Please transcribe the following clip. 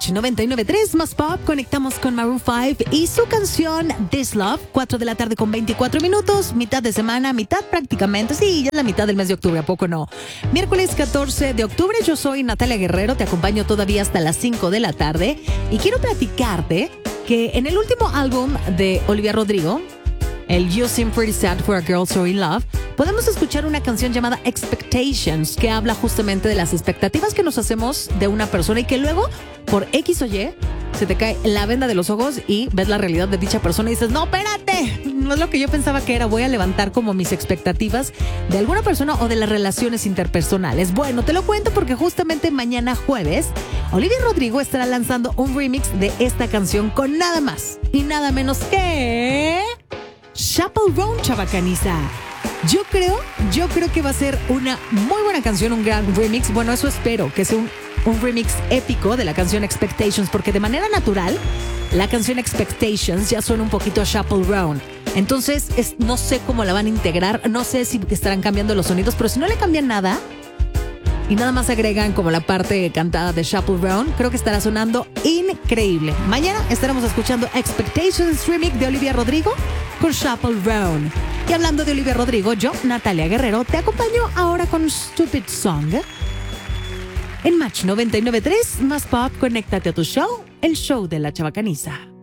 Match 99.3 más pop, conectamos con Maroon 5 y su canción This Love, 4 de la tarde con 24 minutos, mitad de semana, mitad prácticamente, sí, ya es la mitad del mes de octubre, ¿a poco no? Miércoles 14 de octubre, yo soy Natalia Guerrero, te acompaño todavía hasta las 5 de la tarde y quiero platicarte que en el último álbum de Olivia Rodrigo, el You Seem Pretty Sad for a Girl So In Love, podemos escuchar una canción llamada Expectations, que habla justamente de las expectativas que nos hacemos de una persona y que luego, por X o Y, se te cae la venda de los ojos y ves la realidad de dicha persona y dices, no, espérate, no es lo que yo pensaba que era, voy a levantar como mis expectativas de alguna persona o de las relaciones interpersonales. Bueno, te lo cuento porque justamente mañana jueves, Olivia Rodrigo estará lanzando un remix de esta canción con nada más y nada menos que Chappell Roan, chavacaniza. Yo creo que va a ser una muy buena canción, un gran remix. Bueno, eso espero, que sea un remix épico de la canción Expectations, porque de manera natural, la canción Expectations ya suena un poquito a Chappell Roan. Entonces, no sé cómo la van a integrar, no sé si estarán cambiando los sonidos, pero si no le cambian nada y nada más agregan como la parte cantada de Chappell Roan, creo que estará sonando increíble. Mañana estaremos escuchando Expectations remix de Olivia Rodrigo con Chappell Roan. Y hablando de Olivia Rodrigo, yo, Natalia Guerrero, te acompaño ahora con Stupid Song en Match 99.3 más pop. Conéctate a tu show, el show de la chavacaniza.